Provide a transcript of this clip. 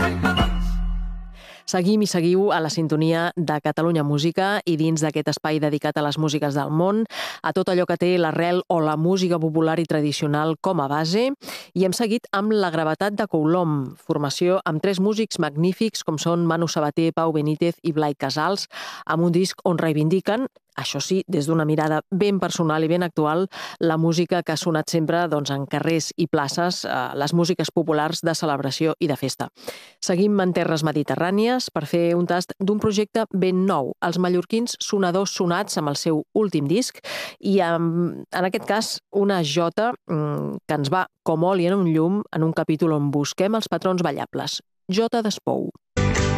Seguim i seguiu a la sintonia de Catalunya Música i dins d'aquest espai dedicat a les músiques del món, a tot allò que té l'arrel o la música popular i tradicional com a base, i hem seguit amb La gravetat de Coulomb, formació amb 3 músics magnífics com són Manu Sabater, Pau Benítez i Blai Casals, amb un disc on reivindiquen, això sí, des d'una mirada ben personal i ben actual, la música que ha sonat sempre en carrers i places, les músiques populars de celebració i de festa. Seguim en terres mediterrànies per fer un tast d'un projecte ben nou, els mallorquins Sonadors Sonats amb el seu últim disc i en aquest cas una jota que ens va com oli en un llum en un capítol on busquem els patrons ballables. Jota d'Espou.